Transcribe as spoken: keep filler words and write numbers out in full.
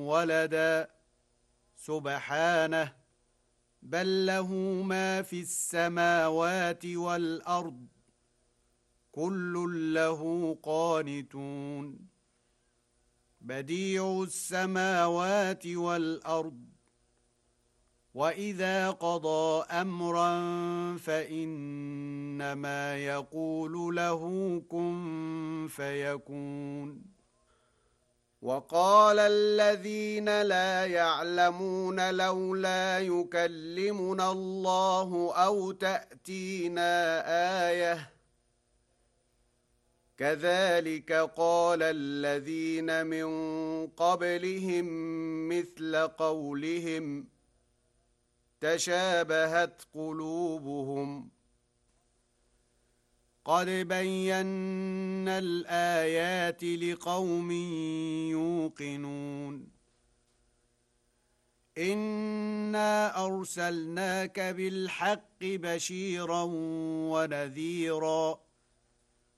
ولدا سبحانه بل له ما في السماوات والأرض كل له قانتون بديع السماوات والأرض وإذا قضى أمرا فإنما يقول له كن فيكون وقال الذين لا يعلمون لولا يكلمنا الله أو تأتينا آية كذلك قال الذين من قبلهم مثل قولهم تشابهت قلوبهم قد بينا الآيات لقوم يوقنون إنا أرسلناك بالحق بشيرا ونذيرا